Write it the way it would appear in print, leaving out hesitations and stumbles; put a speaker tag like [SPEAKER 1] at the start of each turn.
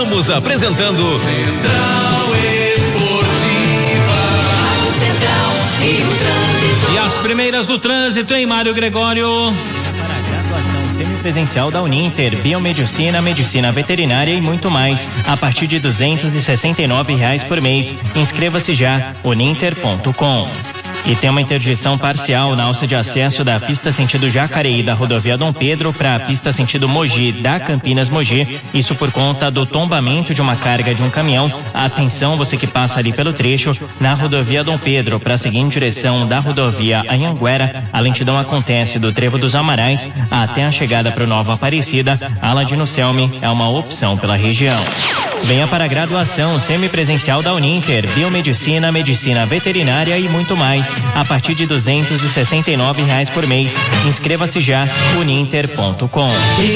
[SPEAKER 1] Estamos apresentando Central Esportiva.
[SPEAKER 2] Central e o trânsito.
[SPEAKER 3] E as primeiras do trânsito, hein, Mário Gregório?
[SPEAKER 4] Para a graduação semipresencial da Uninter, biomedicina, medicina veterinária e muito mais, a partir de R$ 269 por mês. Inscreva-se já, uninter.com. E tem uma interdição parcial na alça de acesso da pista sentido Jacareí da rodovia Dom Pedro para a pista sentido Mogi da Campinas Mogi, isso por conta do tombamento de uma carga de um caminhão. Atenção, você que passa ali pelo trecho na rodovia Dom Pedro para seguir em direção da rodovia Anhanguera. A lentidão acontece do Trevo dos Amarais até a chegada para o Nova Aparecida. Aladino Selmi é uma opção pela região. Venha para a graduação semipresencial da Uninter, biomedicina, medicina veterinária e muito mais, a partir de R$ 269 por mês. Inscreva-se já, uninter.com.